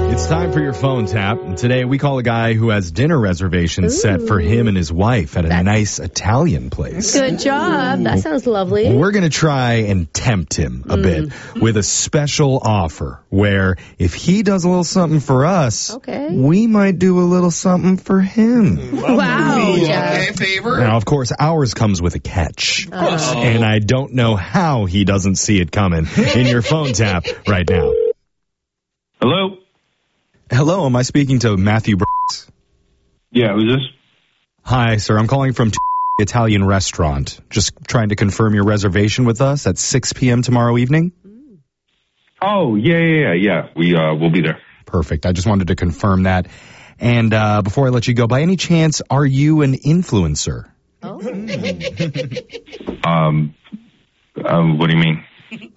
It's time for your phone tap. And today we call a guy who has dinner reservations set for him and his wife at a nice Italian place. Good job. That sounds lovely. We're going to try and tempt him a bit with a special offer where if he does a little something for us, we might do a little something for him. Wow. Okay, favor. Now, of course, ours comes with a catch. And I don't know how he doesn't see it coming in your phone tap right now. Hello? Hello, am I speaking to Matthew Brooks? Yeah, who's this? Hi, sir. I'm calling from Italian restaurant. Just trying to confirm your reservation with us at 6 p.m. tomorrow evening. Oh, yeah. We'll be there. Perfect. I just wanted to confirm that. And before I let you go, by any chance, are you an influencer? What do you mean?